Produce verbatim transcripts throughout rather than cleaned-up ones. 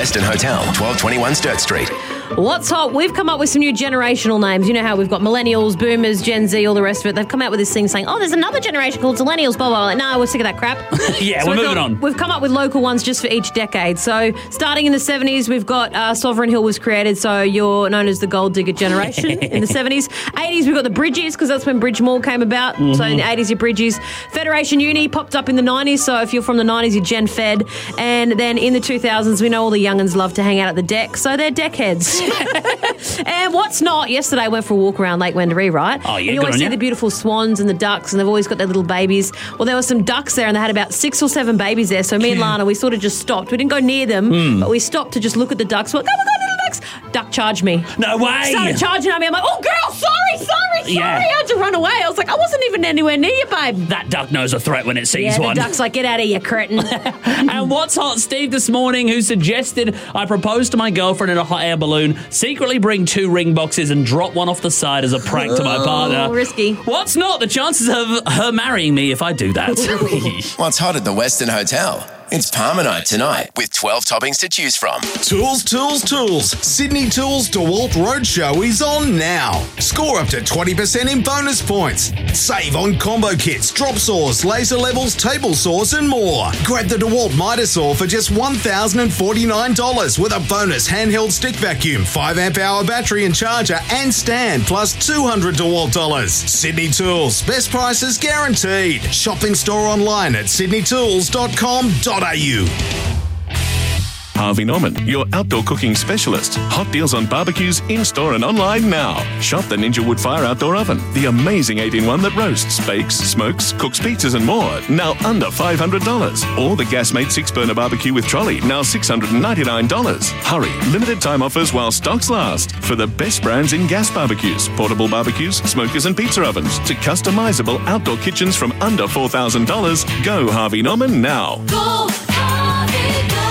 Western Hotel, twelve twenty-one Sturt Street. What's hot? We've come up with some new generational names. You know how we've got millennials, boomers, Gen Z, all the rest of it. They've come out with this thing saying, oh, there's another generation called millennials, blah, blah, blah. Like, no, we're sick of that crap. yeah, so we're moving got, on. We've come up with local ones just for each decade. So starting in the seventies, we've got uh, Sovereign Hill was created, so you're known as the gold digger generation in the seventies. eighties, we've got the Bridgies, because that's when Bridge Mall came about. Mm-hmm. So in the eighties, your Bridgies. Federation Uni popped up in the nineties, so if you're from the nineties, you're Gen Fed. And then in the two thousands, we know all the young'uns love to hang out at the deck, so they're deckheads. And what's not, yesterday I went for a walk around Lake Wendouree, right? Oh, yeah, and you always good on see you. the beautiful swans and the ducks, and they've always got their little babies. Well, there were some ducks there, and they had about six or seven babies there. So me and Lana, we sort of just stopped. We didn't go near them, Mm. but we stopped to just look at the ducks. We're like, oh my God, little ducks. Duck charged me. No way. Started charging at me. I'm like, oh, girl, sorry, sorry, sorry. Yeah. I had to run away. I was like, I wasn't even anywhere near you, babe. That duck knows a threat when it sees Yeah, the one. duck's like, get out of here, curtain. And what's hot, Steve this morning, who suggested I propose to my girlfriend in a hot air balloon, secretly bring two ring boxes and drop one off the side as a prank to my partner. Oh, risky. What's not the chances of her marrying me if I do that? What's hot at the Western Hotel? It's Palmer Night tonight with twelve toppings to choose from. Tools, tools, tools. Sydney Tools DeWalt Roadshow is on now. Score up to twenty percent in bonus points. Save on combo kits, drop saws, laser levels, table saws and more. Grab the DeWalt Mitre Saw for just one thousand forty-nine dollars with a bonus handheld stick vacuum, five amp hour battery and charger and stand plus two hundred DeWalt dollars. Sydney Tools, best prices guaranteed. Shop in store online at sydney tools dot com dot a u. Harvey Norman, your outdoor cooking specialist. Hot deals on barbecues in-store and online now. Shop the Ninja Wood Fire Outdoor Oven, the amazing eight in one that roasts, bakes, smokes, cooks pizzas and more, now under five hundred dollars. Or the Gasmate six-burner barbecue with trolley, now six hundred ninety-nine dollars. Hurry, limited time offers while stocks last. For the best brands in gas barbecues, portable barbecues, smokers and pizza ovens, to customizable outdoor kitchens from under four thousand dollars, go Harvey Norman now. Go, Harvey, go!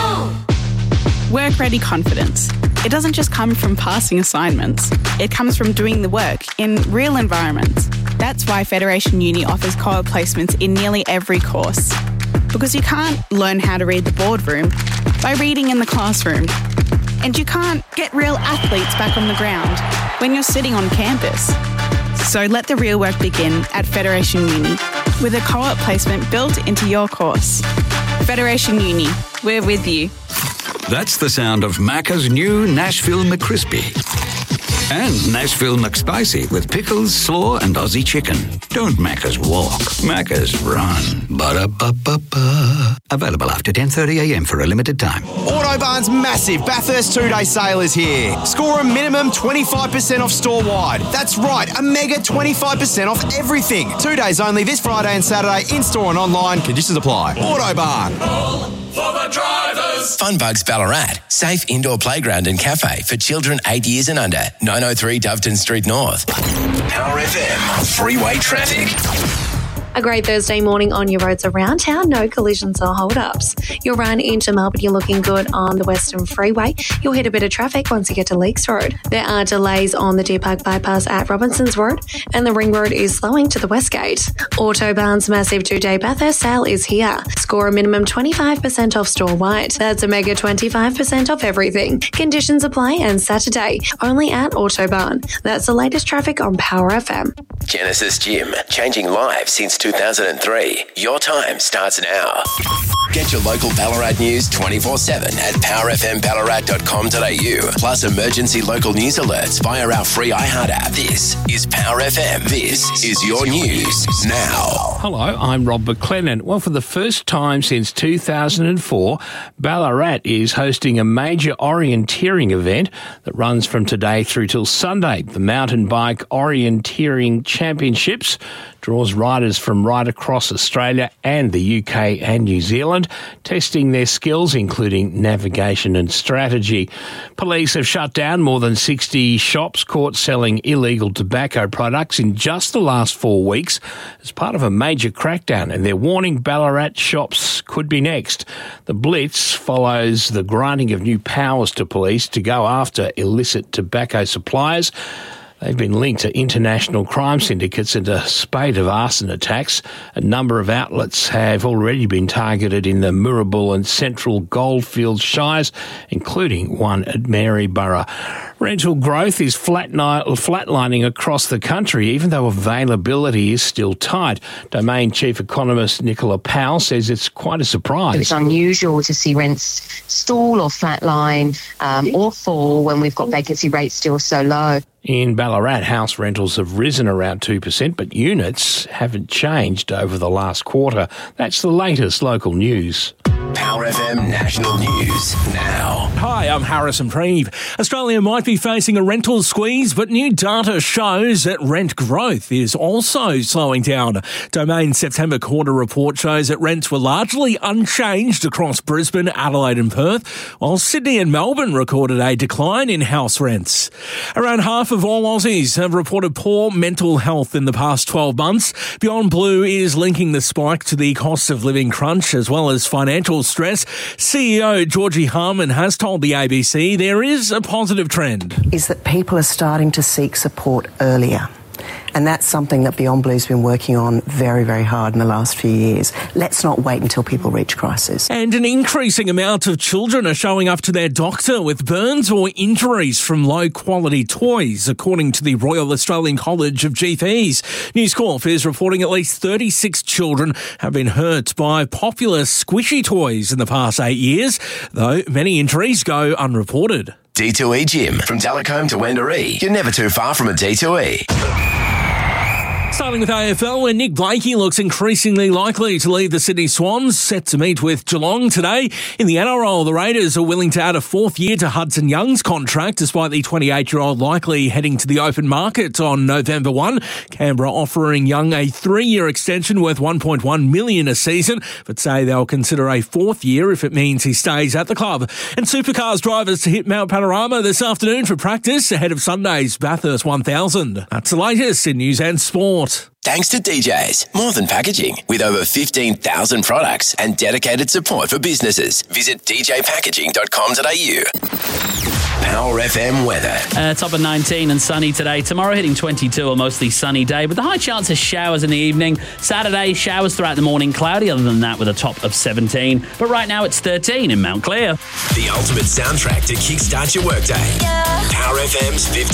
Work-ready confidence. It doesn't just come from passing assignments. It comes from doing the work in real environments. That's why Federation Uni offers co-op placements in nearly every course. Because you can't learn how to read the boardroom by reading in the classroom. And you can't get real athletes back on the ground when you're sitting on campus. So let the real work begin at Federation Uni with a co-op placement built into your course. Federation Uni, we're with you. That's the sound of Macca's new Nashville McCrispy. And Nashville McSpicy with pickles, slaw and Aussie chicken. Don't Macca's walk, Macca's run. Ba-da-ba-ba-ba. Available after ten thirty a m for a limited time. Autobarn's massive Bathurst two-day sale is here. Score a minimum twenty-five percent off store-wide. That's right, a mega twenty-five percent off everything. Two days only this Friday and Saturday, in-store and online. Conditions apply. Autobarn. All for the drivers. Funbugs Ballarat, safe indoor playground and cafe for children eight years and under. nine oh three Doveton Street North. Power F M, freeway traffic. A great Thursday morning on your roads around town. No collisions or hold-ups. Your run into Melbourne, you're looking good on the Western Freeway. You'll hit a bit of traffic once you get to Leakes Road. There are delays on the Deer Park bypass at Robinsons Road, and the Ring Road is slowing to the Westgate. Autobahn's massive two-day Bathurst sale is here. Score a minimum twenty-five percent off store-wide. That's a mega twenty-five percent off everything. Conditions apply, and Saturday only at Autobahn. That's the latest traffic on Power F M. Genesis Gym, changing lives since two thousand three. Your time starts now. Get your local Ballarat news twenty-four seven at power f m ballarat dot com dot a u. Plus emergency local news alerts via our free iHeart app. This is Power F M. This is your news now. Hello, I'm Rob McLennan. Well, for the first time since two thousand four, Ballarat is hosting a major orienteering event that runs from today through till Sunday. The Mountain Bike Orienteering Championships draws riders from right across Australia and the U K and New Zealand, testing their skills, including navigation and strategy. Police have shut down more than sixty shops caught selling illegal tobacco products in just the last four weeks as part of a major crackdown, and they're warning Ballarat shops could be next. The Blitz follows the granting of new powers to police to go after illicit tobacco suppliers. They've been linked to international crime syndicates and a spate of arson attacks. A number of outlets have already been targeted in the Moorabool and Central Goldfields Shires, including one at Maryborough. Rental growth is flatlining across the country, even though availability is still tight. Domain Chief Economist Nicola Powell says it's quite a surprise. It's unusual to see rents stall or flatline um, or fall when we've got vacancy rates still so low. In Ballarat, house rentals have risen around two percent, but units haven't changed over the last quarter. That's the latest local news. Power F M National News now. Hi, I'm Harrison Preeve. Australia might be facing a rental squeeze, but new data shows that rent growth is also slowing down. Domain's September quarter report shows that rents were largely unchanged across Brisbane, Adelaide and Perth, while Sydney and Melbourne recorded a decline in house rents. Around half of all Aussies have reported poor mental health in the past twelve months. Beyond Blue is linking the spike to the cost of living crunch as well as financial stress. C E O Georgie Harman has told the A B C there is a positive trend. Is that people are starting to seek support earlier. And that's something that Beyond Blue's been working on very, very hard in the last few years. Let's not wait until people reach crisis. And an increasing amount of children are showing up to their doctor with burns or injuries from low-quality toys, according to the Royal Australian College of G Ps. News Corp is reporting at least thirty-six children have been hurt by popular squishy toys in the past eight years, though many injuries go unreported. D two E Gym. From Delacombe to Wendouree, you're never too far from a D two E. Starting with A F L, where Nick Blakey looks increasingly likely to leave the Sydney Swans, set to meet with Geelong today. In the N R L, the Raiders are willing to add a fourth year to Hudson Young's contract, despite the twenty-eight-year-old likely heading to the open market on November first. Canberra offering Young a three-year extension worth one point one million dollars a season, but say they'll consider a fourth year if it means he stays at the club. And Supercars drivers to hit Mount Panorama this afternoon for practice ahead of Sunday's Bathurst one thousand. That's the latest in news and sport. Thanks to D Js, more than packaging. With over fifteen thousand products and dedicated support for businesses. Visit d j packaging dot com dot a u. Power F M weather. Uh, top of nineteen and sunny today. Tomorrow hitting twenty-two, a mostly sunny day with a high chance of showers in the evening. Saturday, showers throughout the morning, cloudy other than that with a top of seventeen. But right now it's thirteen in Mount Clear. The ultimate soundtrack to kickstart your workday. Yeah. Power F M's fifty